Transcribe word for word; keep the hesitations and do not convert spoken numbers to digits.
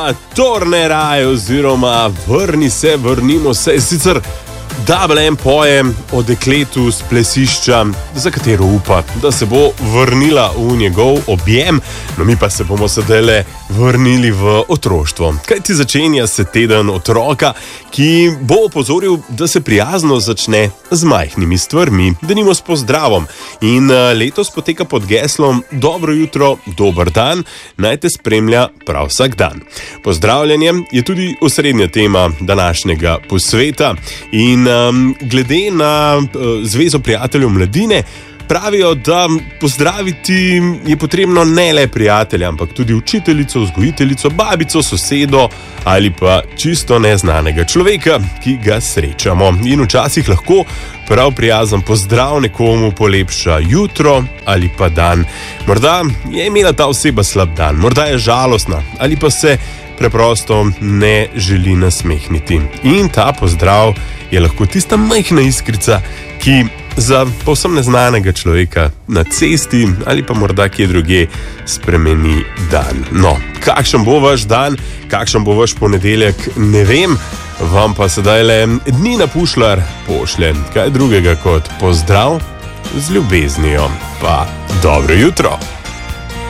Torneraj oziroma vrni se, vrnimo se. Sicer Double M poje o dekletu s plesišča, za katero upa, da se bo vrnila v njegov objem, no mi pa se bomo sedaj vrnili v otroštvo. Kajti začenja se teden otroka, ki bo opozoril, da se prijazno začne z majhnimi stvarmi, denimo s pozdravom. In letos poteka pod geslom Dobro jutro, dober dan, naj te spremlja prav vsak dan. Pozdravljanje je tudi osrednja tema današnjega posveta in um, glede na uh, Zvezo prijateljev mladine pravijo, da pozdraviti je potrebno ne le prijatelja, ampak tudi učiteljico, vzgojiteljico, babico, sosedo ali pa čisto neznanega človeka, ki ga srečamo. In včasih lahko prav prijazen pozdrav nekomu polepša jutro ali pa dan. Morda je imela ta oseba slab dan, morda je žalostna ali pa se preprosto ne želi nasmehniti. In ta pozdrav je lahko tista majhna iskrica, ki za povsem neznanega človeka na cesti ali pa morda kje drugje spremeni dan. No, kakšen bo vaš dan, kakšen bo vaš ponedeljek, ne vem, vam pa sedaj le dni na pušlar pošlje kaj drugega kot pozdrav z ljubeznijo. Pa dobro jutro!